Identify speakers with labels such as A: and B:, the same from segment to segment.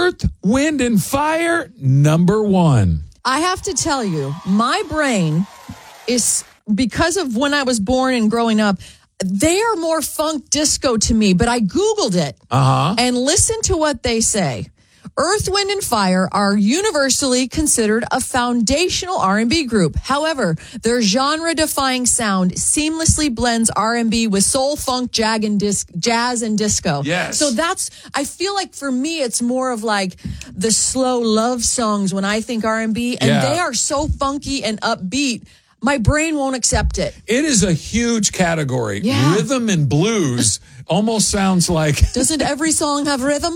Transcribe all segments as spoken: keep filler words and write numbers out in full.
A: Earth, Wind, and Fire, number one.
B: I have to tell you, my brain is, because of when I was born and growing up, they are more funk disco to me, but I Googled it
A: uh-huh.
B: and listened to what they say. Earth, Wind, and Fire are universally considered a foundational R and B group. However, their genre-defying sound seamlessly blends R and B with soul, funk, jag, and disc, jazz, and disco.
A: Yes.
B: So that's, I feel like for me, it's more of like the slow love songs when I think R and B, and
A: Yeah.
B: they are so funky and upbeat. My brain won't accept it.
A: It is a huge category.
B: Yeah.
A: Rhythm and blues almost sounds like...
B: Doesn't every song have rhythm?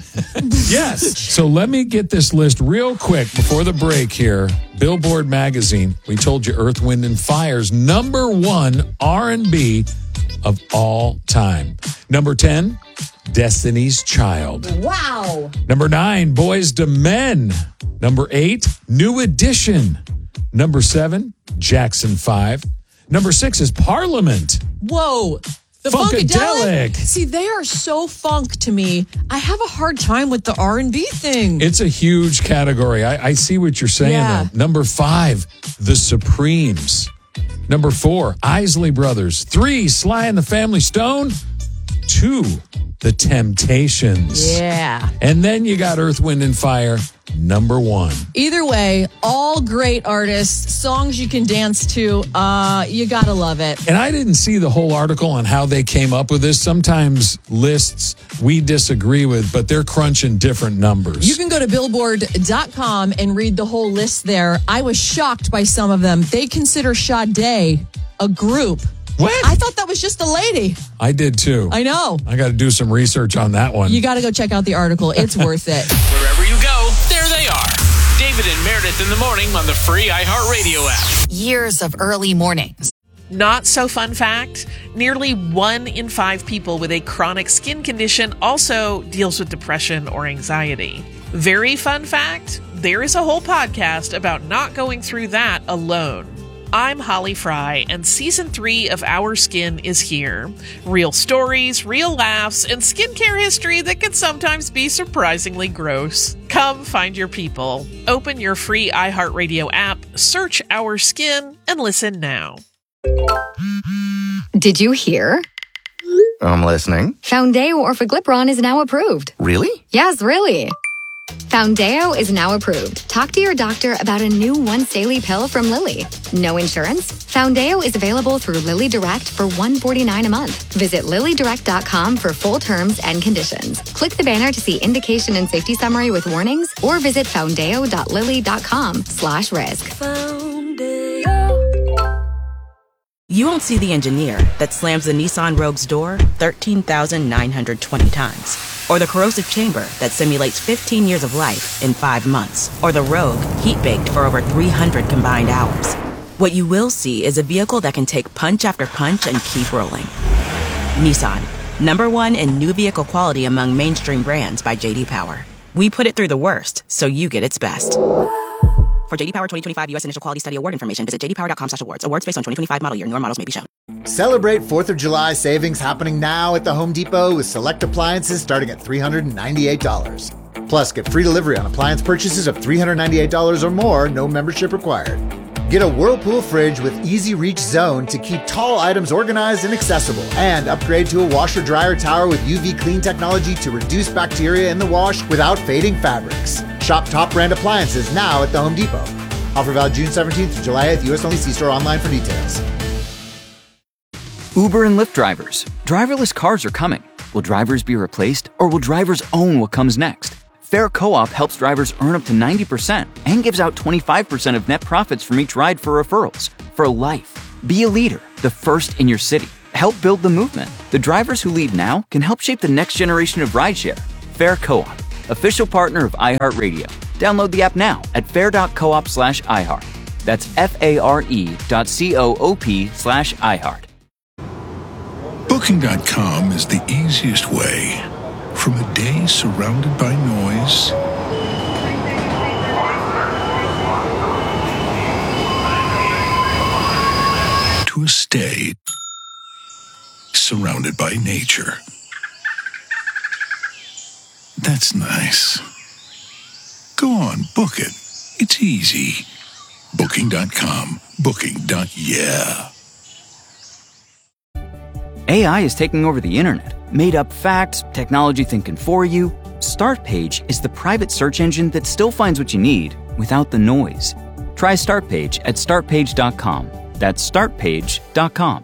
A: Yes. So let me get this list real quick before the break here. Billboard magazine, we told you Earth, Wind, and Fire's number one R and B of all time. Number ten, Destiny's Child.
B: Wow.
A: Number nine, Boyz two Men. Number eight, New Edition. Number seven, Jackson five. Number six is Parliament.
B: Whoa. The
A: Funkadelic.
B: Funkadelic. See, they are so funk to me. I have a hard time with the R and B thing.
A: It's a huge category. I, I see what you're saying,
B: Yeah.
A: though. Number five, The Supremes. Number four, Isley Brothers. Three, Sly and the Family Stone. Two, The Temptations.
B: Yeah.
A: And then you got Earth, Wind, and Fire, number one.
B: Either way, all great artists, songs you can dance to. Uh, you gotta love it.
A: And I didn't see the whole article on how they came up with this. Sometimes lists we disagree with, but they're crunching different numbers.
B: You can go to billboard dot com and read the whole list there. I was shocked by some of them. They consider Sade a group.
A: What?
B: I thought that was just a lady.
A: I did too.
B: I know.
A: I got to do some research on that one.
B: You got to go check out the article. It's worth it.
C: Wherever you go, there they are. David and Meredith in the morning on the free iHeartRadio app.
D: Years of early mornings.
E: Not so fun fact, nearly one in five people with a chronic skin condition also deals with depression or anxiety. Very fun fact, there is a whole podcast about not going through that alone. I'm Holly Fry, and season three of Our Skin is here. Real stories, real laughs, and skincare history that can sometimes be surprisingly gross. Come find your people. Open your free iHeartRadio app, search Our Skin, and listen now.
F: Did you hear?
G: I'm listening.
F: Foundeo Orforglipron is now approved.
G: Really?
F: Yes, really. Foundeo is now approved. Talk to your doctor about a new once-daily pill from Lilly. No insurance? Foundeo is available through Lilly Direct for one hundred forty-nine dollars a month. Visit lilly direct dot com for full terms and conditions. Click the banner to see indication and safety summary with warnings, or visit foundeo dot lilly dot com slash risk.
H: You won't see the engineer that slams the Nissan Rogue's door thirteen thousand nine hundred twenty times. Or the corrosive chamber that simulates fifteen years of life in five months. Or the Rogue heat-baked for over three hundred combined hours. What you will see is a vehicle that can take punch after punch and keep rolling. Nissan, number one in new vehicle quality among mainstream brands by J D Power. We put it through the worst, so you get its best. For J D Power twenty twenty-five U S Initial Quality Study Award information, visit j d power dot com slash awards. Awards based on twenty twenty-five model year. Newer models may be shown.
I: Celebrate fourth of July savings happening now at the Home Depot with select appliances starting at three hundred ninety-eight dollars. Plus, get free delivery on appliance purchases of three hundred ninety-eight dollars or more, no membership required. Get a Whirlpool fridge with Easy Reach Zone to keep tall items organized and accessible. And upgrade to a washer-dryer tower with U V clean technology to reduce bacteria in the wash without fading fabrics. Shop top brand appliances now at the Home Depot. Offer valid June seventeenth to July eighth. U S only. See store online for details.
J: Uber and Lyft drivers. Driverless cars are coming. Will drivers be replaced, or will drivers own what comes next? Fair Co-op helps drivers earn up to ninety percent and gives out twenty-five percent of net profits from each ride for referrals. For life. Be a leader, the first in your city. Help build the movement. The drivers who lead now can help shape the next generation of rideshare. Fair Co-op, official partner of iHeartRadio. Download the app now at fair.coop slash iHeart. That's F-A-R-E dot C-O-O-P slash iHeart.
K: Booking dot com is the easiest way. From a day surrounded by noise to a stay surrounded by nature. That's nice. Go on, book it. It's easy. Booking dot com. Booking. Yeah.
J: A I is taking over the internet. Made up facts, technology thinking for you. Startpage is the private search engine that still finds what you need without the noise. Try Startpage at start page dot com. That's start page dot com.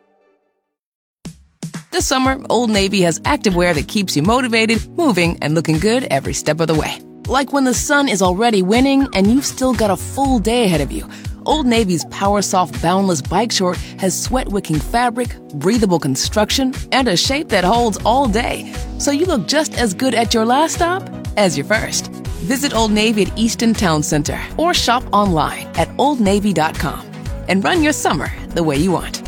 L: This summer, Old Navy has activewear that keeps you motivated, moving, and looking good every step of the way. Like when the sun is already winning and you've still got a full day ahead of you. Old Navy's Power Soft Boundless Bike Short has sweat-wicking fabric, breathable construction, and a shape that holds all day. So you look just as good at your last stop as your first. Visit Old Navy at Easton Town Center or shop online at old navy dot com and run your summer the way you want.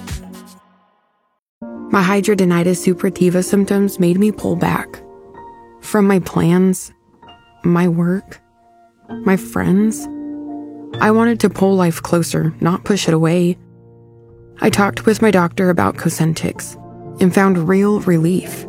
M: My hidradenitis suppurativa symptoms made me pull back from my plans, my work, my friends. I wanted to pull life closer, not push it away. I talked with my doctor about Cosentyx and found real relief.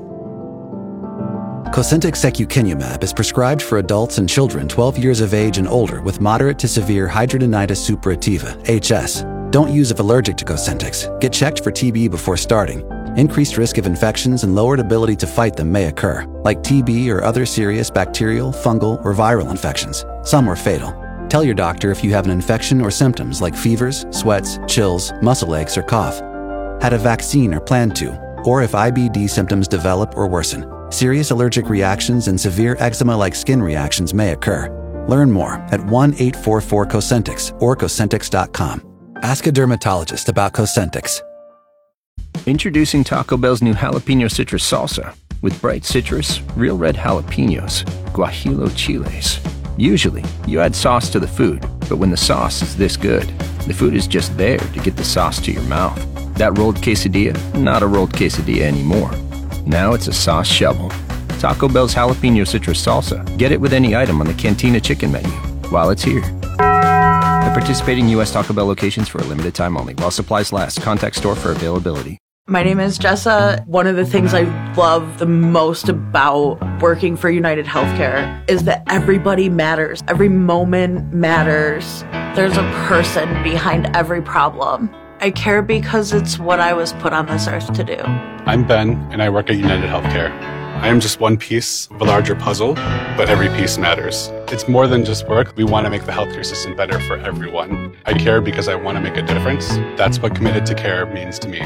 N: Cosentyx secukinumab is prescribed for adults and children twelve years of age and older with moderate to severe hidradenitis suppurativa, H S. Don't use if allergic to Cosentyx. Get checked for T B before starting. Increased risk of infections and lowered ability to fight them may occur, like T B or other serious bacterial, fungal, or viral infections. Some are fatal. Tell your doctor if you have an infection or symptoms like fevers, sweats, chills, muscle aches, or cough. Had a vaccine or plan to, or if I B D symptoms develop or worsen. Serious allergic reactions and severe eczema-like skin reactions may occur. Learn more at one eight four four Cosentyx or Cosentyx dot com. Ask a dermatologist about Cosentyx.
O: Introducing Taco Bell's new jalapeno citrus salsa with bright citrus, real red jalapenos, guajillo chiles. Usually, you add sauce to the food, but when the sauce is this good, the food is just there to get the sauce to your mouth. That rolled quesadilla, not a rolled quesadilla anymore. Now it's a sauce shovel. Taco Bell's jalapeno citrus salsa. Get it with any item on the Cantina chicken menu while it's here. At participating U S Taco Bell locations for a limited time only. While supplies last. Contact store for availability.
P: My name is Jessa. One of the things I love the most about working for United Healthcare is that everybody matters. Every moment matters. There's a person behind every problem. I care because it's what I was put on this earth to do.
Q: I'm Ben, and I work at United Healthcare. I am just one piece of a larger puzzle, but every piece matters. It's more than just work. We want to make the healthcare system better for everyone. I care because I want to make a difference. That's what Committed to Care means to me.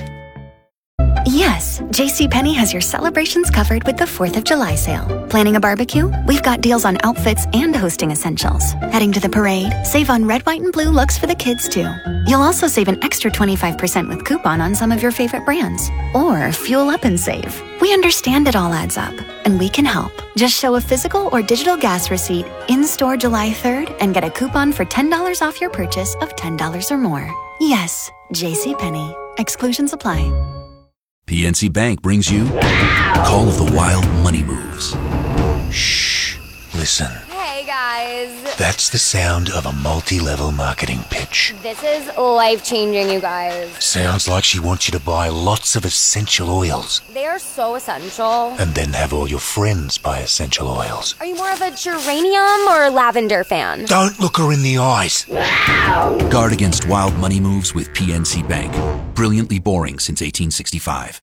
R: Yes, JCPenney has your celebrations covered with the fourth of July sale. Planning a barbecue? We've got deals on outfits and hosting essentials. Heading to the parade? Save on red, white, and blue looks for the kids, too. You'll also save an extra twenty-five percent with coupon on some of your favorite brands. Or fuel up and save. We understand it all adds up, and we can help. Just show a physical or digital gas receipt in-store July third and get a coupon for ten dollars off your purchase of ten dollars or more. Yes, JCPenney. Exclusions apply.
S: P N C Bank brings you Call of the Wild Money Moves.
T: Shh. Listen.
U: Hey, guys.
T: That's the sound of a multi-level marketing pitch.
U: This is life-changing, you guys.
T: Sounds like she wants you to buy lots of essential oils.
U: They are so essential.
T: And then have all your friends buy essential oils.
U: Are you more of a geranium or lavender fan?
T: Don't look her in the eyes.
U: Wow.
S: Guard against wild money moves with P N C Bank. Brilliantly boring since eighteen sixty-five.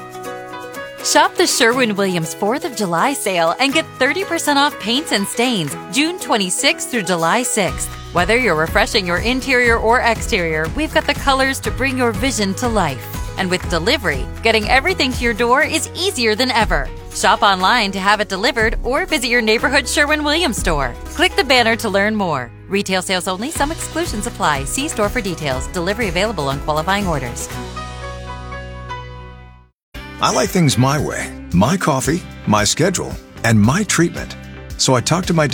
V: Shop the Sherwin-Williams fourth of July sale and get thirty percent off paints and stains June twenty-sixth through July sixth. Whether you're refreshing your interior or exterior, we've got the colors to bring your vision to life. And with delivery, getting everything to your door is easier than ever. Shop online to have it delivered or visit your neighborhood Sherwin-Williams store. Click the banner to learn more. Retail sales only. Some exclusions apply. See store for details. Delivery available on qualifying orders.
W: I like things my way. My coffee, my schedule, and my treatment. So I talked to my